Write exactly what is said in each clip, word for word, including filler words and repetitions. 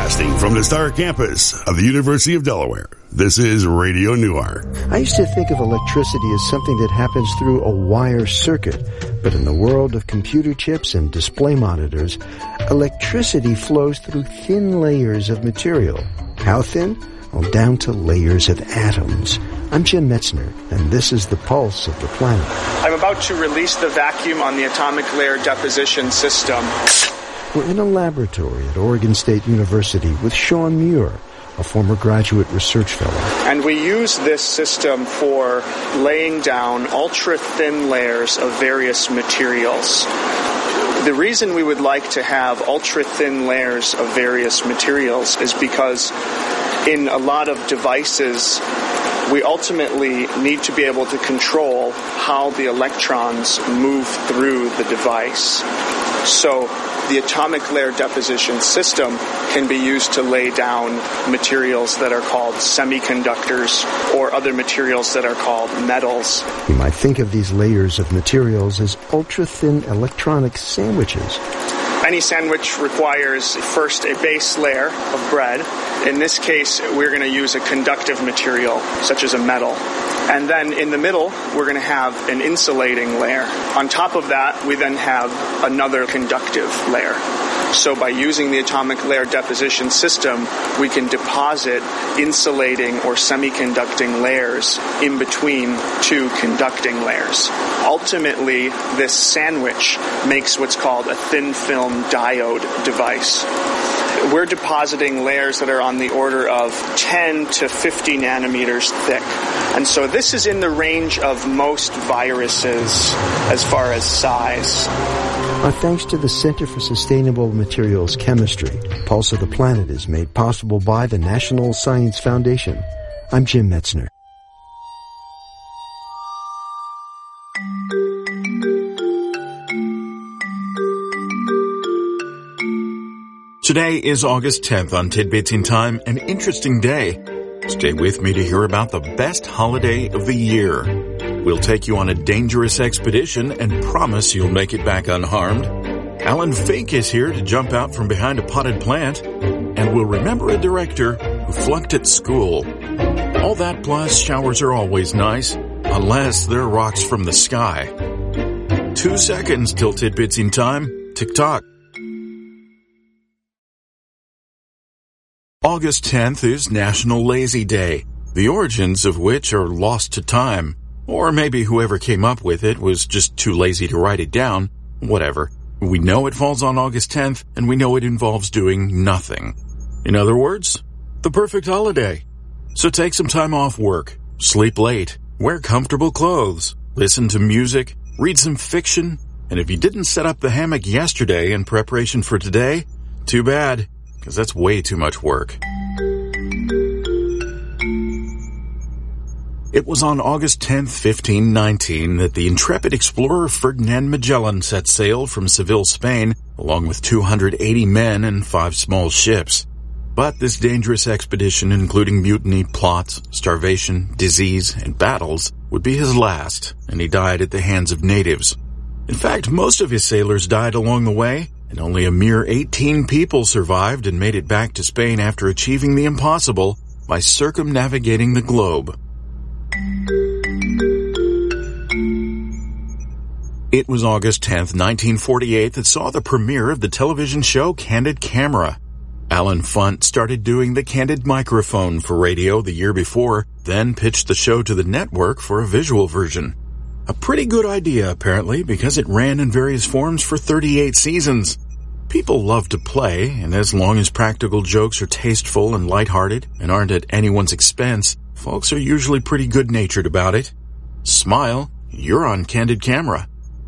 Broadcasting from the Star Campus of the University of Delaware, this is Radio Newark. I used to think of electricity as something that happens through a wire circuit, but in the world of computer chips and display monitors, electricity flows through thin layers of material. How thin? Well, down to layers of atoms. I'm Jim Metzner, and this is the pulse of the planet. I'm about to release the vacuum on the atomic layer deposition system. We're in a laboratory at Oregon State University with Sean Muir, a former graduate research fellow. And we use this system for laying down ultra-thin layers of various materials. The reason we would like to have ultra-thin layers of various materials is because in a lot of devices, we ultimately need to be able to control how the electrons move through the device. So the atomic layer deposition system can be used to lay down materials that are called semiconductors or other materials that are called metals. You might think of these layers of materials as ultra-thin electronic sandwiches. Any sandwich requires first a base layer of bread. In this case, we're going to use a conductive material, such as a metal. And then in the middle, we're going to have an insulating layer. On top of that, we then have another conductive layer. So by using the atomic layer deposition system, we can deposit insulating or semiconducting layers in between two conducting layers. Ultimately, this sandwich makes what's called a thin film diode device. We're depositing layers that are on the order of ten to fifty nanometers thick. And so this is in the range of most viruses as far as size. Our thanks to the Center for Sustainable Materials Chemistry, Pulse of the Planet is made possible by the National Science Foundation. I'm Jim Metzner. Today is August tenth on Tidbits in Time, an interesting day. Stay with me to hear about the best holiday of the year. We'll take you on a dangerous expedition and promise you'll make it back unharmed. Alan Fink is here to jump out from behind a potted plant, and we'll remember a director who flunked at school. All that plus showers are always nice, unless they're rocks from the sky. Two seconds till Tidbits in Time. Tick-tock. August tenth is National Lazy Day, the origins of which are lost to time. Or maybe whoever came up with it was just too lazy to write it down. Whatever. We know it falls on August tenth, and we know it involves doing nothing. In other words, the perfect holiday. So take some time off work, sleep late, wear comfortable clothes, listen to music, read some fiction, and if you didn't set up the hammock yesterday in preparation for today, too bad, because that's way too much work. It was on August tenth, fifteen nineteen, that the intrepid explorer Ferdinand Magellan set sail from Seville, Spain, along with two hundred eighty men and five small ships. But this dangerous expedition, including mutiny, plots, starvation, disease, and battles, would be his last, and he died at the hands of natives. In fact, most of his sailors died along the way, and only a mere eighteen people survived and made it back to Spain after achieving the impossible by circumnavigating the globe. It was August tenth, nineteen forty-eight that saw the premiere of the television show Candid Camera. Alan Funt started doing the candid microphone for radio the year before, then pitched the show to the network for a visual version. A pretty good idea, apparently, because it ran in various forms for thirty-eight seasons. People love to play, and as long as practical jokes are tasteful and lighthearted and aren't at anyone's expense, folks are usually pretty good-natured about it. Smile, you're on Candid Camera.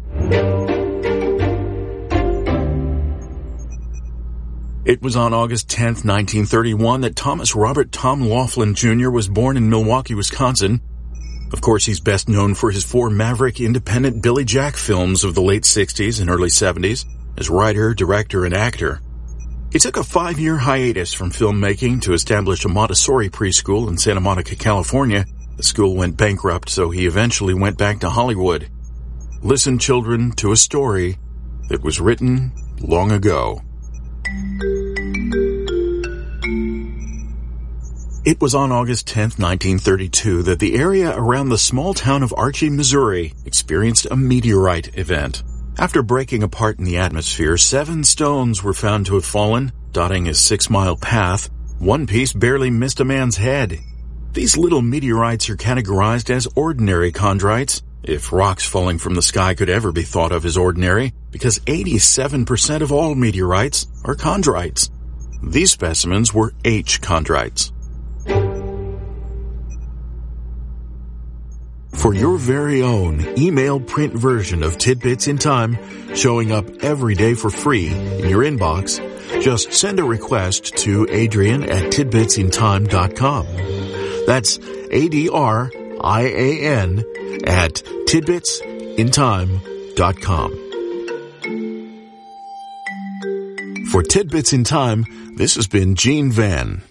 It was on August tenth, nineteen thirty-one that Thomas Robert Tom Laughlin Junior was born in Milwaukee, Wisconsin. Of course, he's best known for his four maverick independent Billy Jack films of the late sixties and early seventies as writer, director, and actor. He took a five-year hiatus from filmmaking to establish a Montessori preschool in Santa Monica, California. The school went bankrupt, so he eventually went back to Hollywood. Listen, children, to a story that was written long ago. It was on August tenth, nineteen thirty-two, that the area around the small town of Archie, Missouri, experienced a meteorite event. After breaking apart in the atmosphere, seven stones were found to have fallen, dotting a six-mile path. One piece barely missed a man's head. These little meteorites are categorized as ordinary chondrites, if rocks falling from the sky could ever be thought of as ordinary, because eighty-seven percent of all meteorites are chondrites. These specimens were H chondrites. For your very own email print version of Tidbits in Time, showing up every day for free in your inbox, just send a request to Adrian at tidbits in time dot com. That's A D R I A N at tidbits in time dot com. For Tidbits in Time, this has been Gene Van.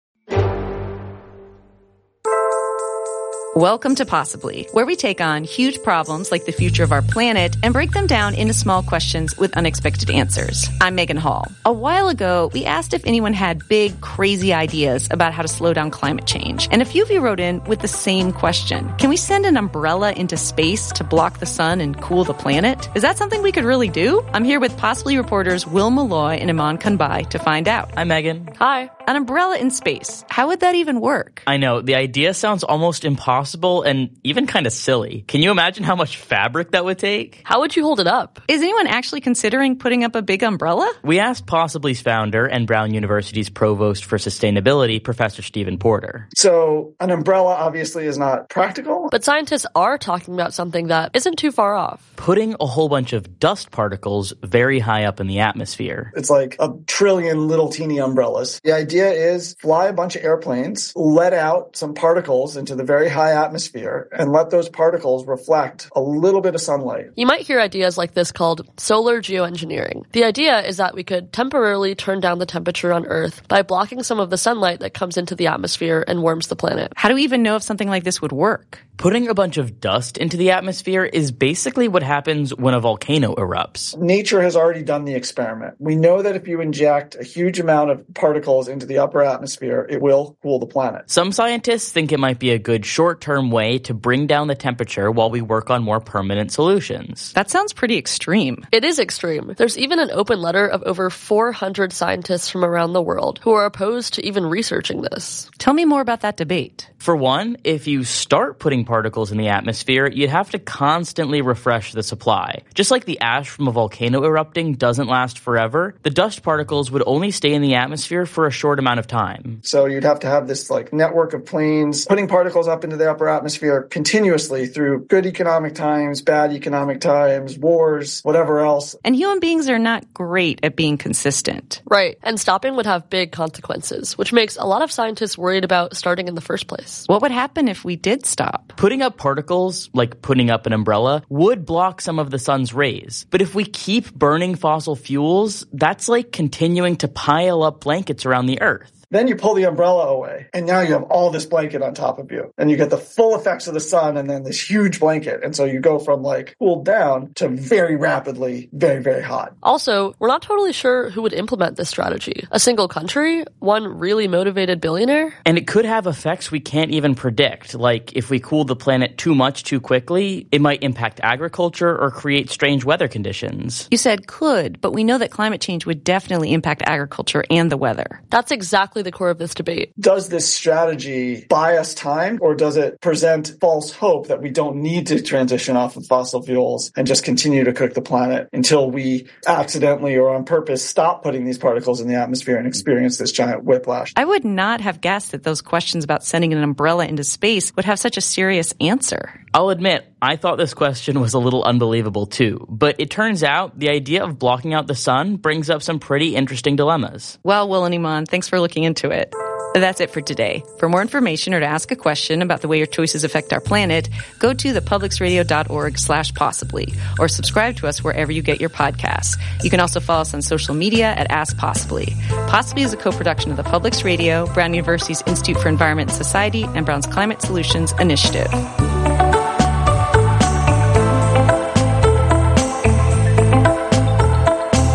Welcome to Possibly, where we take on huge problems like the future of our planet and break them down into small questions with unexpected answers. I'm Megan Hall. A while ago, we asked if anyone had big, crazy ideas about how to slow down climate change. And a few of you wrote in with the same question. Can we send an umbrella into space to block the sun and cool the planet? Is that something we could really do? I'm here with Possibly reporters Will Malloy and Iman Kanbai to find out. Hi, Megan. Hi. An umbrella in space. How would that even work? I know. The idea sounds almost impossible. And even kind of silly. Can you imagine how much fabric that would take? How would you hold it up? Is anyone actually considering putting up a big umbrella? We asked Possibly's founder and Brown University's provost for sustainability, Professor Stephen Porter. So an umbrella obviously is not practical. But scientists are talking about something that isn't too far off. Putting a whole bunch of dust particles very high up in the atmosphere. It's like a trillion little teeny umbrellas. The idea is fly a bunch of airplanes, let out some particles into the very high atmosphere, and let those particles reflect a little bit of sunlight. You might hear ideas like this called solar geoengineering. The idea is that we could temporarily turn down the temperature on Earth by blocking some of the sunlight that comes into the atmosphere and warms the planet. How do we even know if something like this would work? Putting a bunch of dust into the atmosphere is basically what happens when a volcano erupts. Nature has already done the experiment. We know that if you inject a huge amount of particles into the upper atmosphere, it will cool the planet. Some scientists think it might be a good short-term way to bring down the temperature while we work on more permanent solutions. That sounds pretty extreme. It is extreme. There's even an open letter of over four hundred scientists from around the world who are opposed to even researching this. Tell me more about that debate. For one, if you start putting particles in the atmosphere, you'd have to constantly refresh the supply. Just like the ash from a volcano erupting doesn't last forever, the dust particles would only stay in the atmosphere for a short amount of time. So you'd have to have this like network of planes putting particles up into the upper atmosphere continuously through good economic times, bad economic times, wars, whatever else. And human beings are not great at being consistent. Right. And stopping would have big consequences, which makes a lot of scientists worried about starting in the first place. What would happen if we did stop? Putting up particles, like putting up an umbrella, would block some of the sun's rays. But if we keep burning fossil fuels, that's like continuing to pile up blankets around the Earth. Then you pull the umbrella away, and now you have all this blanket on top of you. And you get the full effects of the sun and then this huge blanket. And so you go from like cooled down to very rapidly, very, very hot. Also, we're not totally sure who would implement this strategy. A single country? One really motivated billionaire? And it could have effects we can't even predict. Like if we cool the planet too much too quickly, it might impact agriculture or create strange weather conditions. You said could, but we know that climate change would definitely impact agriculture and the weather. That's exactly the core of this debate. Does this strategy buy us time, or does it present false hope that we don't need to transition off of fossil fuels and just continue to cook the planet until we accidentally or on purpose stop putting these particles in the atmosphere and experience this giant whiplash? I would not have guessed that those questions about sending an umbrella into space would have such a serious answer. I'll admit, I thought this question was a little unbelievable too, but it turns out the idea of blocking out the sun brings up some pretty interesting dilemmas. Well, Will and Iman, thanks for looking into it. That's it for today. For more information or to ask a question about the way your choices affect our planet, go to thepublicsradio.org slash possibly or subscribe to us wherever you get your podcasts. You can also follow us on social media at Ask Possibly. Possibly is a co-production of the Publics Radio, Brown University's Institute for Environment and Society, and Brown's Climate Solutions Initiative.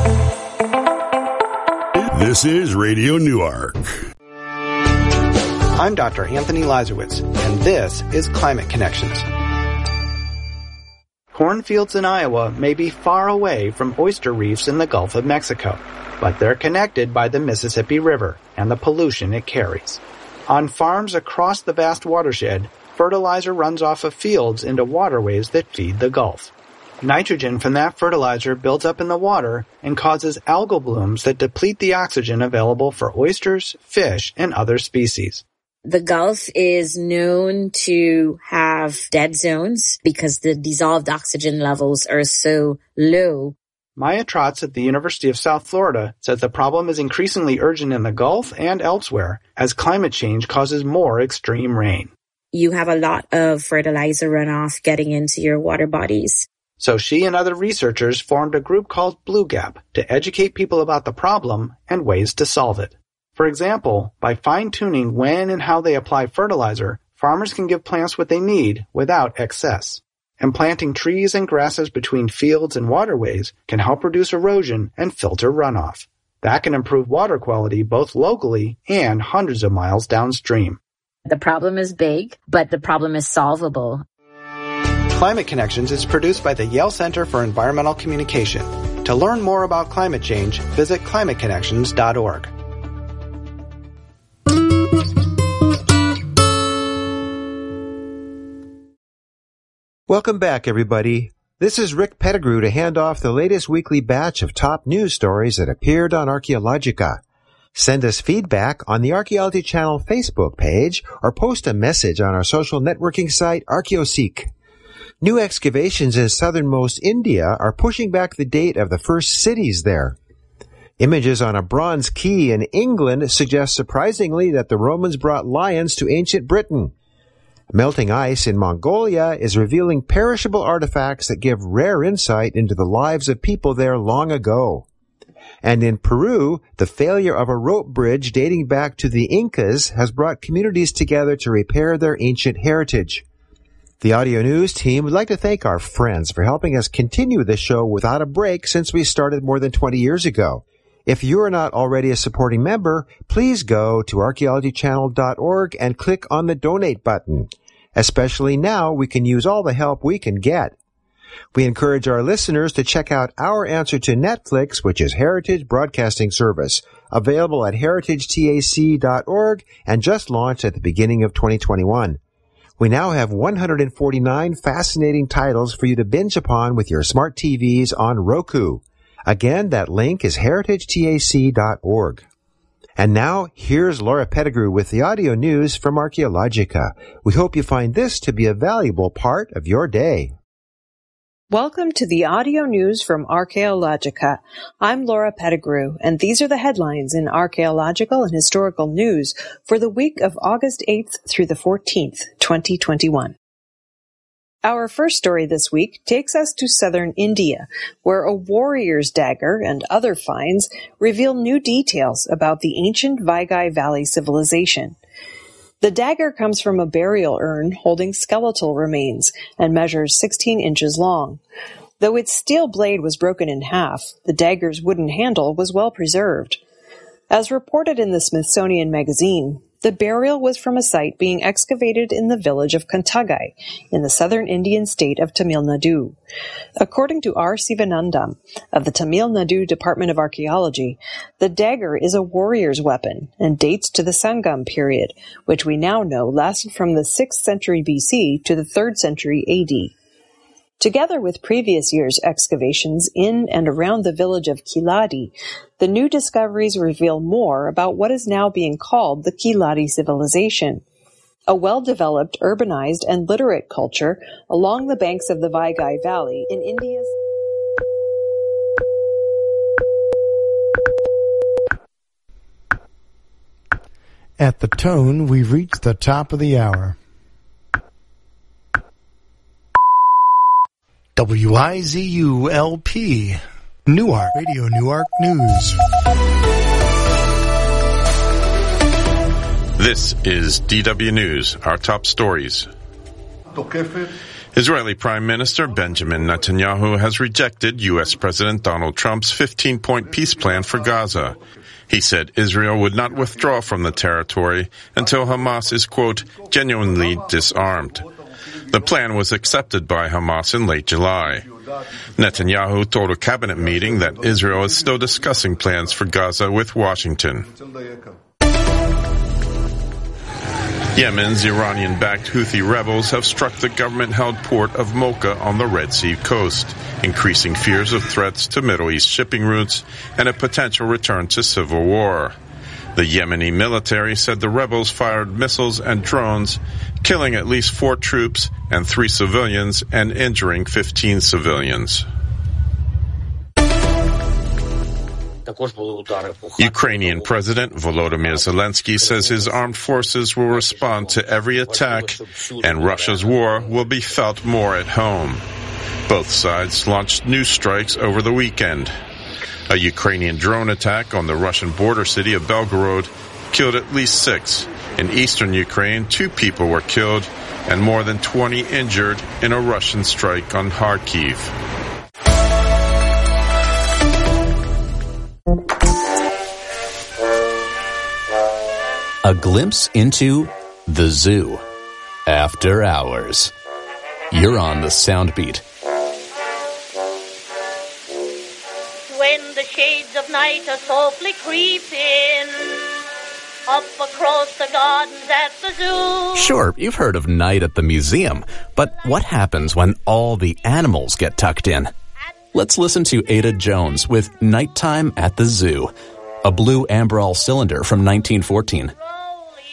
This is Radio Newark. I'm Doctor Anthony Lazarowitz, and this is Climate Connections. Cornfields in Iowa may be far away from oyster reefs in the Gulf of Mexico, but they're connected by the Mississippi River and the pollution it carries. On farms across the vast watershed, fertilizer runs off of fields into waterways that feed the Gulf. Nitrogen from that fertilizer builds up in the water and causes algal blooms that deplete the oxygen available for oysters, fish, and other species. The Gulf is known to have dead zones because the dissolved oxygen levels are so low. Maya Trotz at the University of South Florida says the problem is increasingly urgent in the Gulf and elsewhere as climate change causes more extreme rain. You have a lot of fertilizer runoff getting into your water bodies. So she and other researchers formed a group called Blue Gap to educate people about the problem and ways to solve it. For example, by fine-tuning when and how they apply fertilizer, farmers can give plants what they need without excess. And planting trees and grasses between fields and waterways can help reduce erosion and filter runoff. That can improve water quality both locally and hundreds of miles downstream. The problem is big, but the problem is solvable. Climate Connections is produced by the Yale Center for Environmental Communication. To learn more about climate change, visit climate connections dot org. Welcome back, everybody. This is Rick Pettigrew to hand off the latest weekly batch of top news stories that appeared on Archaeologica. Send us feedback on the Archaeology Channel Facebook page or post a message on our social networking site, ArchaeoSeek. New excavations in southernmost India are pushing back the date of the first cities there. Images on a bronze key in England suggest surprisingly that the Romans brought lions to ancient Britain. Melting ice in Mongolia is revealing perishable artifacts that give rare insight into the lives of people there long ago. And in Peru, the failure of a rope bridge dating back to the Incas has brought communities together to repair their ancient heritage. The Audio News team would like to thank our friends for helping us continue the show without a break since we started more than twenty years ago. If you are not already a supporting member, please go to archaeology channel dot org and click on the donate button. Especially now, we can use all the help we can get. We encourage our listeners to check out our answer to Netflix, which is Heritage Broadcasting Service, available at heritage tac dot org and just launched at the beginning of twenty twenty-one. We now have one hundred forty-nine fascinating titles for you to binge upon with your smart T Vs on Roku. Again, that link is heritage tac dot org. And now, here's Laura Pettigrew with the audio news from Archaeologica. We hope you find this to be a valuable part of your day. Welcome to the audio news from Archaeologica. I'm Laura Pettigrew, and these are the headlines in archaeological and historical news for the week of August eighth through the fourteenth, twenty twenty-one. Our first story this week takes us to southern India, where a warrior's dagger and other finds reveal new details about the ancient Vaigai Valley civilization. The dagger comes from a burial urn holding skeletal remains and measures sixteen inches long. Though its steel blade was broken in half, the dagger's wooden handle was well preserved. As reported in the Smithsonian Magazine, the burial was from a site being excavated in the village of Kantagai in the southern Indian state of Tamil Nadu. According to R. Sivanandam of the Tamil Nadu Department of Archaeology, the dagger is a warrior's weapon and dates to the Sangam period, which we now know lasted from the sixth century B C to the third century A D. Together with previous year's excavations in and around the village of Kiladi, the new discoveries reveal more about what is now being called the Kiladi civilization, a well-developed, urbanized, and literate culture along the banks of the Vaigai Valley in India's At the tone, we've reached the top of the hour. W I Z U L P, Newark, Radio Newark News. This is D W News, our top stories. Israeli Prime Minister Benjamin Netanyahu has rejected U S President Donald Trump's fifteen-point peace plan for Gaza. He said Israel would not withdraw from the territory until Hamas is, quote, genuinely disarmed. The plan was accepted by Hamas in late July. Netanyahu told a cabinet meeting that Israel is still discussing plans for Gaza with Washington. Yemen's Iranian-backed Houthi rebels have struck the government-held port of Mocha on the Red Sea coast, increasing fears of threats to Middle East shipping routes and a potential return to civil war. The Yemeni military said the rebels fired missiles and drones, killing at least four troops and three civilians and injuring fifteen civilians. Ukrainian President Volodymyr Zelensky says his armed forces will respond to every attack, and Russia's war will be felt more at home. Both sides launched new strikes over the weekend. A Ukrainian drone attack on the Russian border city of Belgorod killed at least six. In eastern Ukraine, two people were killed and more than twenty injured in a Russian strike on Kharkiv. A glimpse into the zoo. After hours. You're on the Soundbeat. When the shades of night are softly creeping up across the gardens at the zoo. Sure, you've heard of Night at the Museum, but what happens when all the animals get tucked in? Let's listen to Ada Jones with Nighttime at the Zoo, a blue Ambrol cylinder from nineteen fourteen.